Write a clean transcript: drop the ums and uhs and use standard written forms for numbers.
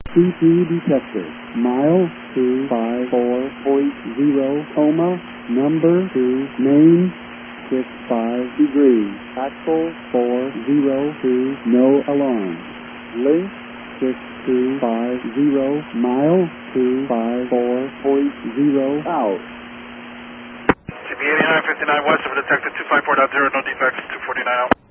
CP detected. Mile 254.0, coma, number 2, main, 65 degrees, axle 402, no alarm. Link 6250, mile 254.0, out. CP 8959 west of a detected 254.0, no defects, 249 out.